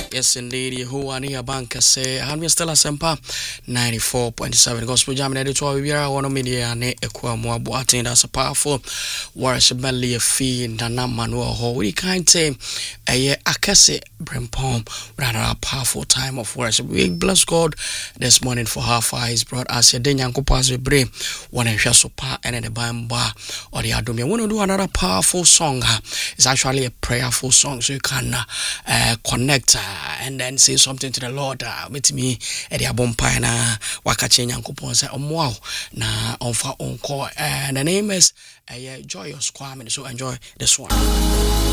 Yes, indeed. Yehowa ni abanka say, and we still asempa 94.7 gospel jam. And it's why we are one media ne ekwa mo attend as a powerful worship medley fee Nana Manuel Ho. We can't say a akase brempom rather a powerful time of worship. We bless God this morning for how far He's brought us. Your denyanko pass we bring one and share sopa and the bamba or the adumia. We want to do another powerful song. It's actually a prayerful song, so you can connect and then say something to the Lord with me at the abompa na wakache nyankopon say omwa na onfa onko and the name is Joyous Kwame. So enjoy this one.